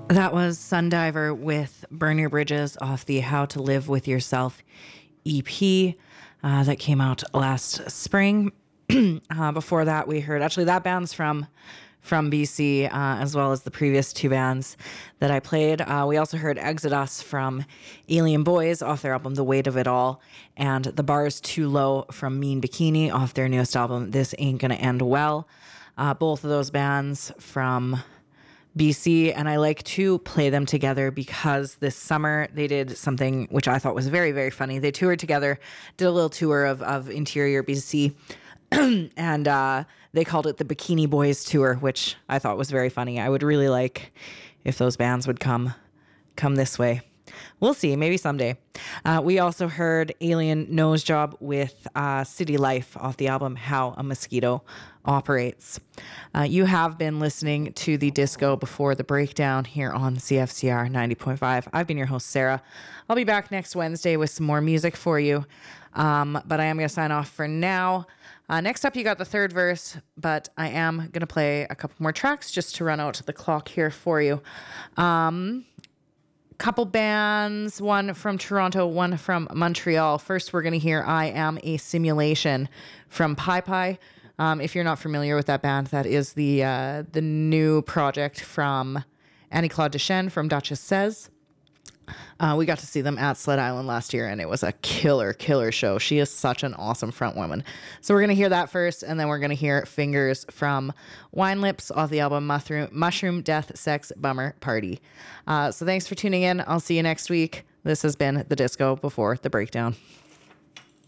That was Sundiver with Burn Your Bridges off the How to Live With Yourself EP that came out last spring. Before that, we heard, actually, that band's from BC, as well as the previous two bands that I played. We also heard Exodus from Alien Boys off their album The Weight of It All, and The Bar Is Too Low from Mean Bikini off their newest album This Ain't Gonna End Well. Both of those bands from BC, and I like to play them together because this summer they did something which I thought was very, very funny. They toured together, did a little tour of interior BC, and they called it the Bikini Boys Tour, which I thought was very funny. I would really like if those bands would come this way. We'll see, maybe someday. We also heard Alien Nose Job with City Life off the album How a Mosquito Operates. You have been listening to the Disco Before the Breakdown here on CFCR 90.5. I've been your host, Sarah. I'll be back next Wednesday with some more music for you, but I am going to sign off for now. Next up, you got the third verse, but I am going to play a couple more tracks just to run out the clock here for you. Couple bands, one from Toronto, one from Montreal. First, we're going to hear I Am a Simulation from Pi Pi. If you're not familiar with that band, that is the new project from Annie-Claude Duchesne from Duchess Says. We got to see them at Sled Island last year, and it was a killer show. She is such an awesome front woman. So we're going to hear that first, and then we're going to hear Fingers from Wine Lips off the album Mushroom Death Sex Bummer Party. So thanks for tuning in. I'll see you next week. This has been the Disco Before the Breakdown.